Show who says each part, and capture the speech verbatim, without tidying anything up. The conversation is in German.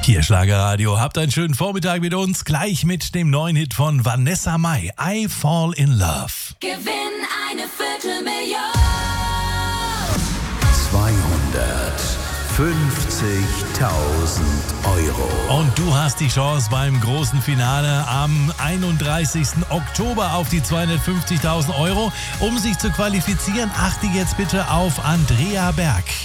Speaker 1: Hier Schlagerradio, habt einen schönen Vormittag mit uns, gleich mit dem neuen Hit von Vanessa Mai, I Fall in Love.
Speaker 2: Gewinn eine Viertelmillion.
Speaker 3: zweihundertfünfzigtausend Euro.
Speaker 1: Und du hast die Chance beim großen Finale am einunddreißigsten Oktober auf die zweihundertfünfzigtausend Euro. Um sich zu qualifizieren, achte jetzt bitte auf Andrea Berg.